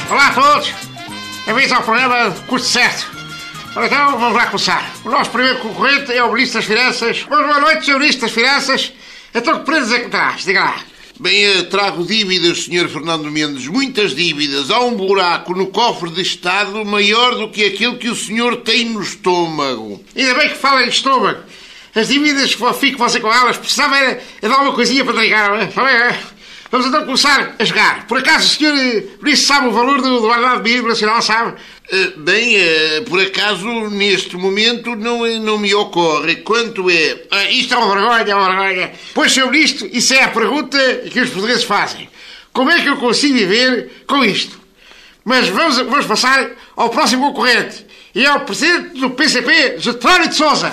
Olá a todos, bem-vindos ao programa Custo Certo. Ora então, vamos lá começar. O nosso primeiro concorrente é o Ministro das Finanças. Boa noite, Sr. Ministro das Finanças. Então, que prendas é que traz? Diga lá. Bem, trago dívidas, Sr. Fernando Mendes, muitas dívidas. Há um buraco no cofre de Estado maior do que aquele que o senhor tem no estômago. Ainda bem que fala em estômago. As dívidas, fico você com elas, precisava era de alguma coisinha para ligar, não é? Vamos então começar a jogar. Por acaso o senhor Ministro sabe o valor do ordenado mínimo nacional, sabe? Por acaso, neste momento, não me ocorre. Quanto é? Isto é uma vergonha. Pois, Sr. Ministro, isso é a pergunta que os portugueses fazem. Como é que eu consigo viver com isto? Mas vamos passar ao próximo concorrente. E é o Presidente do PCP, Jerónimo de Sousa.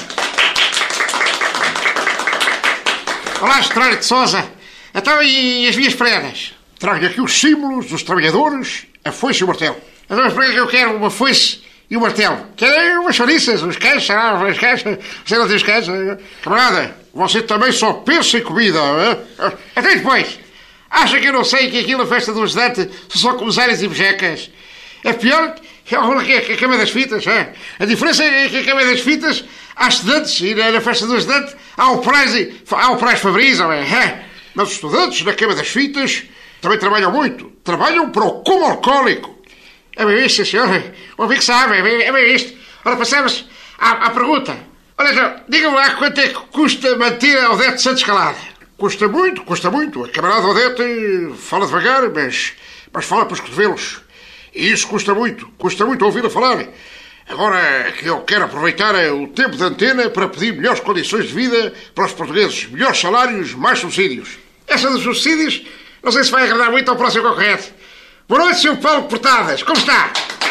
Olá, Jerónimo de Sousa. Então, e as minhas prendas? Trago aqui os símbolos dos trabalhadores, a foice e o martelo. Então, mas para que eu quero uma foice e um martelo? Quero umas chouriças, uns queijos, umas queijos. Você não tem os queijos? Camarada, você também só pensa em comida, é? Até depois. Acha que eu não sei que aquilo na festa do ajudante são só comissários e bejecas? É pior que a cama das fitas, é? A diferença é que a cama das fitas há estudantes e na festa do ajudante há o prazo Fabris, não é? Mas os estudantes na cama das fitas também trabalham muito. Trabalham para o cubo alcoólico. É bem isto, senhor. O amigo sabe, é bem isto. Ora, passamos à pergunta. Olha, então, diga-me lá quanto é que custa manter a Odete Santos calada. Custa muito. A camarada Odete fala devagar, mas fala para os cotovelos. E isso custa muito ouvi-la falar. Agora que eu quero aproveitar o tempo de antena para pedir melhores condições de vida para os portugueses. Melhores salários, mais subsídios. Essa dos subsídios, não sei se vai agradar muito ao próximo concorrente. Boa noite, Sr. Paulo Portadas. Como está?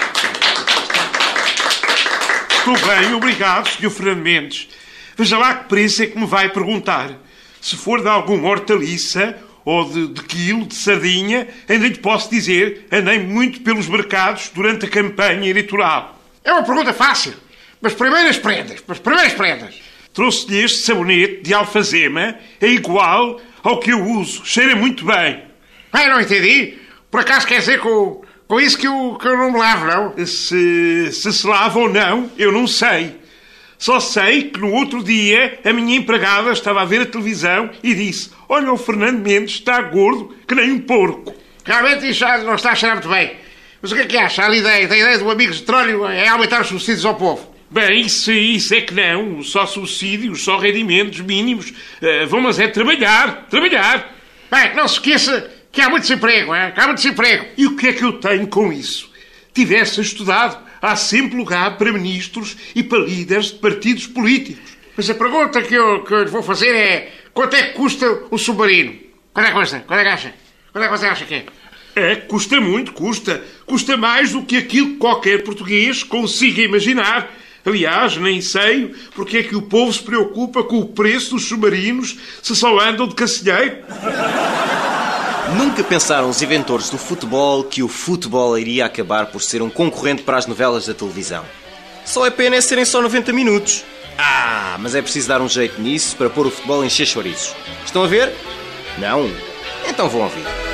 Estou bem, obrigado, Sr. Fernando Mendes. Veja lá que preço é que me vai perguntar. Se for de alguma hortaliça ou de quilo de sardinha, ainda lhe posso dizer, andei muito pelos mercados durante a campanha eleitoral. É uma pergunta fácil. Mas primeiras prendas. Trouxe-lhe este sabonete de alfazema, é igual ao que eu uso. Cheira muito bem. Não entendi. Por acaso quer dizer com isso que eu não me lavo, não? Se lava ou não, eu não sei. Só sei que no outro dia a minha empregada estava a ver a televisão e disse: olha, o Fernando Mendes está gordo que nem um porco. Realmente isso já não está a cheirar muito bem. Mas o que acha? A ideia do amigo Jerónimo é aumentar os subsídios ao povo. Bem, isso é que não. Só subsídios, só rendimentos mínimos. Vamos trabalhar. Bem, não se esqueça que há muito desemprego, é? E o que é que eu tenho com isso? Tivesse estudado, há sempre lugar para ministros e para líderes de partidos políticos. Mas a pergunta que eu lhe vou fazer é: quanto é que custa o submarino? Quanto é que custa? Quanto é que acha? Quanto é que você acha que é? Custa muito. Custa mais do que aquilo que qualquer português consiga imaginar. Aliás, nem sei porque é que o povo se preocupa com o preço dos submarinos se só andam de cacilheiro. Nunca pensaram os inventores do futebol que o futebol iria acabar por ser um concorrente para as novelas da televisão. Só é pena serem só 90 minutos. Mas é preciso dar um jeito nisso para pôr o futebol em encher chouriços. Estão a ver? Não? Então vão ouvir.